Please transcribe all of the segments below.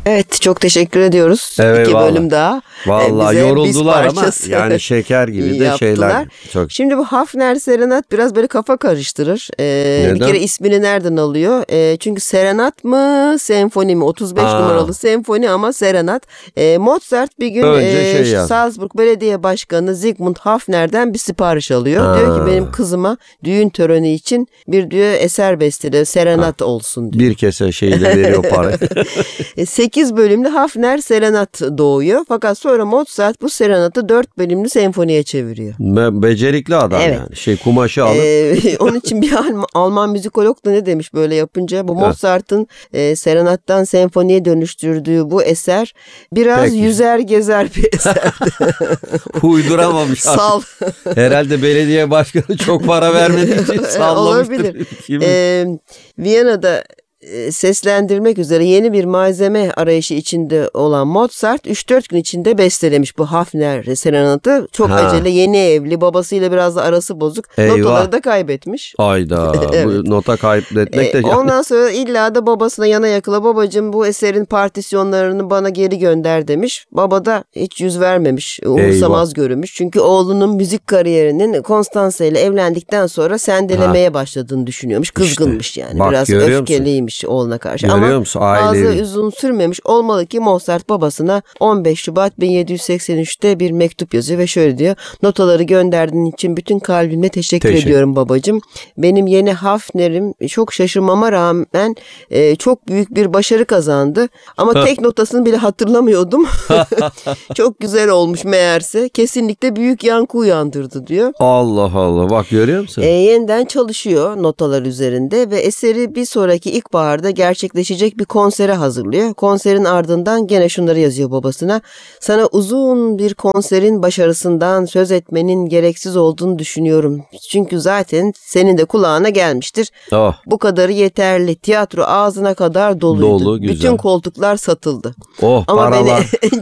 Evet, çok teşekkür ediyoruz. Evet, 2 vallahi. bölüm daha. Vallahi Bize yoruldular biz ama parçası yani şeker gibi de yaptılar. şeyler. Çok. Şimdi bu Hafner Serenat biraz böyle kafa karıştırır. Bir Neden? kere ismini nereden alıyor? Çünkü serenat mı, senfoni mi? 35 Ha. numaralı senfoni ama serenat. Mozart bir gün Önce şey yazmış. Salzburg Belediye Başkanı Zygmunt Hafner'den bir sipariş alıyor. Ha. Diyor ki benim kızıma düğün töreni için bir diyor eser bestele, serenat olsun diyor. Bir kese şeyi de veriyor para. 8 bölümlü Hafner Serenat doğuyor. Fakat sonra Mozart bu serenatı 4 bölümlü senfoniye çeviriyor. Becerikli adam Evet. yani. Kumaşı alıp. Onun için bir Alman müzikolog da ne demiş böyle yapınca? Bu Mozart'ın serenattan senfoniye dönüştürdüğü bu eser biraz Peki. yüzer gezer bir eserdi. Uyduramamış artık. Sal. Herhalde belediye başkanı çok para vermediği için sallamıştır. Olabilir. Kimi? Viyana'da seslendirmek üzere yeni bir malzeme arayışı içinde olan Mozart 3-4 gün içinde bestelemiş bu Hafner Serenat'ı. Çok acele, yeni evli, babasıyla biraz da arası bozuk. Eyvah. Notaları da kaybetmiş. Ayda Evet. bu nota kaybetmek de yani. Ondan sonra illa da babasına yana yakıla babacığım bu eserin partisyonlarını bana geri gönder demiş. Baba da hiç yüz vermemiş. Umursamaz görünmüş. Çünkü oğlunun müzik kariyerinin Constanze ile evlendikten sonra sendelemeye başladığını düşünüyormuş. Kızgınmış yani. Bak, Biraz görüyor musun? öfkeliymiş oğluna karşı. Görüyor Ama musun? fazla Ailevi. uzun sürmemiş. Olmalı ki Mozart babasına 15 Şubat 1783'te bir mektup yazıyor ve şöyle diyor. Notaları gönderdiğin için bütün kalbimle teşekkür ediyorum babacığım. Benim yeni Hafner'im çok şaşırmama rağmen çok büyük bir başarı kazandı. Ama tek notasını bile hatırlamıyordum. Çok güzel olmuş meğerse. Kesinlikle büyük yankı uyandırdı diyor. Allah Allah, bak görüyor musun? Yeniden çalışıyor notalar üzerinde ve eseri bir sonraki ilkbaharda gerçekleşecek bir konsere hazırlıyor. Konserin ardından gene şunları yazıyor babasına. Sana uzun bir konserin başarısından söz etmenin gereksiz olduğunu düşünüyorum. Çünkü zaten senin de kulağına gelmiştir. Oh. Bu kadarı yeterli. Tiyatro ağzına kadar doluydu. Dolu, güzel. Bütün koltuklar satıldı. Oh, Ama paralar. beni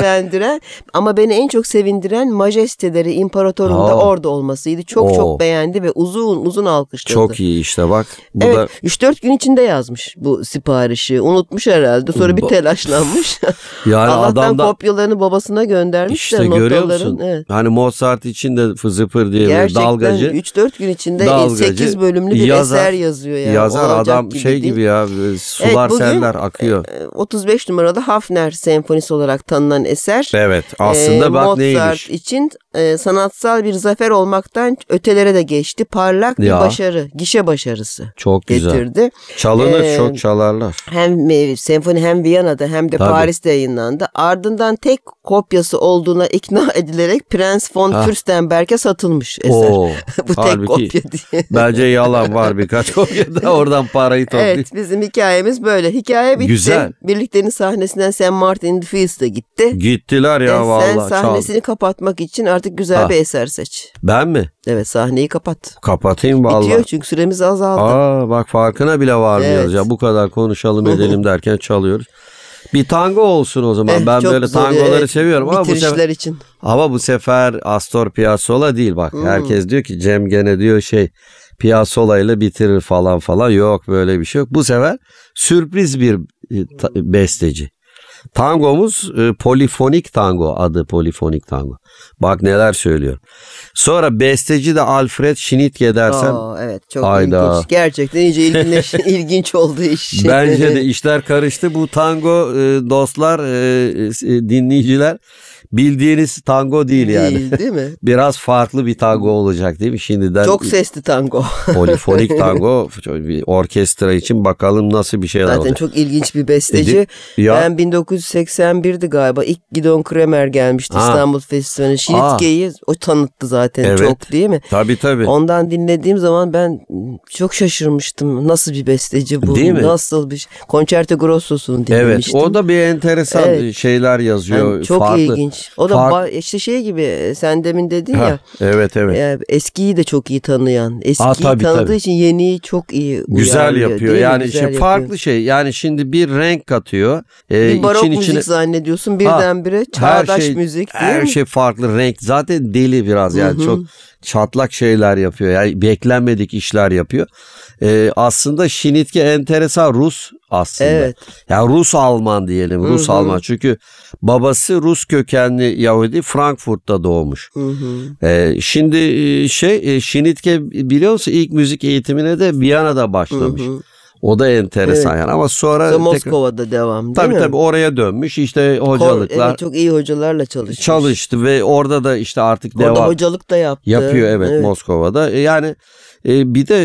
en çok sevindiren majesteleri imparatorun da orada olmasıydı. Çok beğendi ve uzun alkışladı. Çok iyi işte bak. Bu evet, da 3-4 gün içinde yazmış bu siparişi. Unutmuş herhalde. Sonra bir telaşlanmış. yani Allah'tan adam da kopyalarını babasına göndermiş işte de görüyor notaların. musun? Evet. Hani Mozart için de fızıpır diye Gerçekten dalgacı. 3-4 gün içinde Dalgacı, 8 bölümlü bir eser yazıyor. Ya. Yazar Olacak adam şey gibi ya, sular bugün, seller akıyor. 35 numaralı Hafner Senfonisi olarak tanınan eser. Evet, aslında bak neymiş. Mozart için sanatsal bir zafer olmaktan ötelere de geçti. Parlak bir başarı, gişe başarısı çok güzel. getirdi. Çalınır, çok çalarlar. Hem senfoni hem Viyana'da hem de Paris'te yayınlandı. Ardından tek kopyası olduğuna ikna edilerek Prens von Fürstenberg'e satılmış eser. Bu tek kopya diye. Bence yalan var birkaç kopya da oradan parayı toplayıp. Evet, bizim hikayemiz böyle. Hikaye bitti. Güzel. Birliktenin sahnesinden St. Martin in the Fields de gitti. Gittiler ya vallahi. Sen sahnesini kapatmak için artık güzel bir eser seç. Ben mi? Evet, sahneyi kapat. Kapatayım vallahi. Bitiyor çünkü süremiz azaldı. Bak farkına bile varmıyoruz ya. Bu kadar konuşalım edelim derken çalıyoruz. Bir tango olsun o zaman. Ben böyle tangoları seviyorum ama bitirişler için. Ama bu sefer Astor Piazzolla değil bak. Herkes diyor ki Cem gene diyor Piazzolla ile bitirir falan. Yok, böyle bir şey yok. Bu sefer sürpriz bir besteci. Tangomuz polifonik tango, adı polifonik tango. Bak neler söylüyor. Sonra besteci de Alfred Schnittke dersen. Evet, çok ilginç. Gerçekten iyice ilginç oldu iş. Bence de işler karıştı. Bu tango dostlar, dinleyiciler, bildiğiniz tango değil yani. Değil mi? Biraz farklı bir tango olacak değil mi şimdiden? Çok sesli tango. Polifonik tango, bir orkestra için bakalım nasıl bir şeyler olacak. Zaten çok ilginç bir besteci. Ben 1981'di galiba. İlk Gidon Kremer gelmişti İstanbul Festivali'ne. Schnittke'yi o tanıttı zaten çok, değil mi? Tabii. Ondan dinlediğim zaman ben çok şaşırmıştım. Nasıl bir besteci bu? Değil mi? Nasıl bir Concerto Grosso'sunu dinlemiştim. Evet, o da bir enteresan şeyler yazıyor. Yani çok farklı. ilginç. O da işte şey gibi, sen demin dedin ya. Evet. Eskiyi de çok iyi tanıyan. Eskiyi tanıdığı için yeniyi çok iyi güzel yapıyor. Yani güzel farklı şey. Yani şimdi bir renk katıyor. Bir barok barok müzik zannediyorsun birdenbire çağdaş müzik değil her mi? şey farklı renk. Zaten deli biraz yani çok çatlak şeyler yapıyor. Yani beklenmedik işler yapıyor. Aslında Şinitke enteresan Rus aslında. Evet. Yani Rus-Alman diyelim. Rus-Alman. Çünkü babası Rus kökenli Yahudi, Frankfurt'ta doğmuş. Şimdi Şinitke biliyor musun ilk müzik eğitimine de Viyana'da başlamış. O da enteresan yani ama sonra Moskova'da devam değil mi? Tabii oraya dönmüş işte hocalıklar. Evet, çok iyi hocalarla çalıştı ve orada da işte artık orada devam. Hocalık da yaptı. Yapıyor evet. Moskova'da. Yani bir de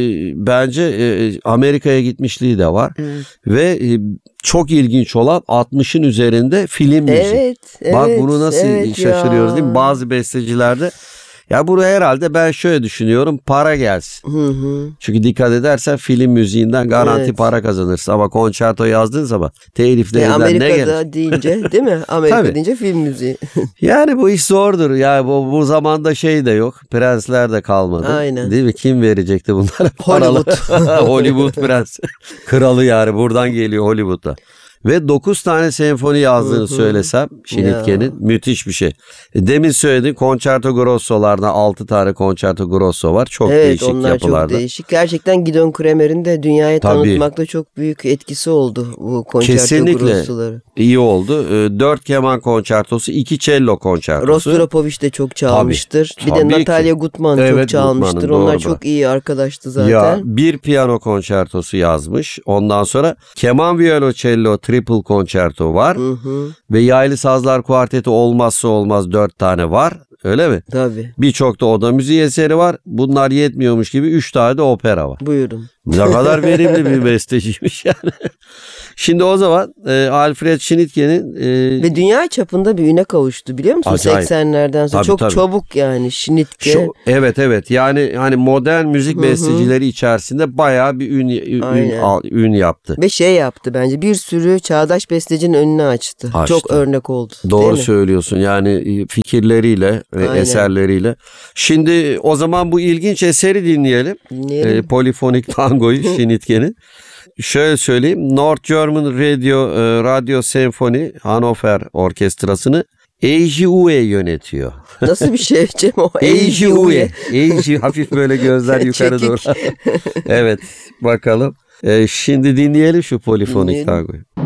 bence Amerika'ya gitmişliği de var. Ve çok ilginç olan 60'ın üzerinde film müziği. Evet. Bak bunu nasıl şaşırıyoruz değil mi? Bazı bestecilerde. Ya bunu herhalde ben şöyle düşünüyorum, para gelsin. Çünkü dikkat edersen film müziğinden garanti para kazanırsın. Ama konçerto yazdığın zaman teliflerinden ne gelir? Amerika'da deyince değil mi? Amerika deyince film müziği. Yani bu iş zordur. Yani bu zamanda şey de yok. Prensler de kalmadı. Aynen. Değil mi? Kim verecekti bunlara paralı? Hollywood prens. Kralı yani buradan geliyor Hollywood'da. Ve 9 tane senfoni yazdığını söylesem Şinitke'nin müthiş bir şey. Demin söyledin Concerto Grosso'larda 6 tane Concerto Grosso var. Çok değişik onlar yapılarda. Evet onlar çok değişik. Gerçekten Gidon Kremer'in de dünyaya tanıtmakta çok büyük etkisi oldu bu Concerto Grosso'ları. İyi oldu. 4 keman konçertosu, 2 cello konçertosu. Rostropovich de çok çalmıştır. Bir de Natalia Gutman çok çalmıştır. Onlar çok iyi arkadaştı zaten. Ya, bir piyano konçertosu yazmış. Ondan sonra keman, violoncello, triple konçerto var. Ve yaylı sazlar kuarteti olmazsa olmaz 4 tane var. Öyle mi? Tabii. Birçok da oda müziği eseri var. Bunlar yetmiyormuş gibi 3 tane de opera var. Buyurun. Ne kadar verimli bir besteciymiş yani. Şimdi o zaman Alfred Schnittke'nin... Ve dünya çapında bir üne kavuştu biliyor musun? Acayip. 80'lerden sonra. Çok çabuk yani Schnittke. Evet. Yani hani modern müzik bestecileri içerisinde bayağı bir ün yaptı. Ve yaptı bence. Bir sürü çağdaş bestecinin önünü açtı. Çok örnek oldu. Doğru söylüyorsun. Yani fikirleriyle ve eserleriyle. Şimdi o zaman bu ilginç eseri dinleyelim. Polifonik tangoyu Schnittke'nin. Şöyle söyleyeyim. North German Radio Senfoni Hannover Orkestrası'nı Eiji Ue yönetiyor. Nasıl bir şey Cem o? Eiji Ue. Eiji hafif böyle gözler yukarı doğru. Evet bakalım. Şimdi dinleyelim şu polifonik tangoyu.